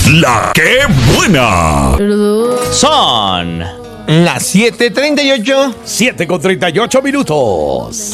La que buena. Son las 7:38. 7:38 minutos.